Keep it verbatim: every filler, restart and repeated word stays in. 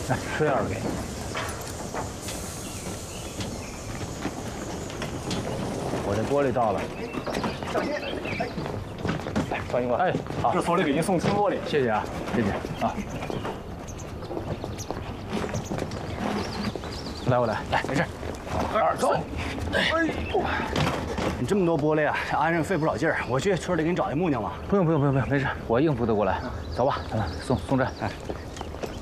来，吃点儿给你。我这玻璃到了。 小心！哎，哎，关警官， 哎，好， 这所里给您送金玻璃， 谢谢啊，谢谢啊。来，我来，来，没事。二走。哎呦， 你这么多玻璃啊，这安上费不少劲儿。我去村里给你找一木匠吧。 不用，不用，不用，不用，没事，我应付得过来。走吧，咱们送送站。 哎。